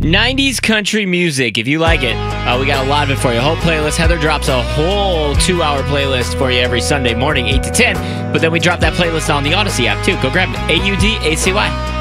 90s country music, if you like it. We got a lot of it for you. A whole playlist. Heather drops a whole 2-hour playlist for you every Sunday morning, 8 to 10. But then we drop that playlist on the Odyssey app, too. Go grab it. AUDACY.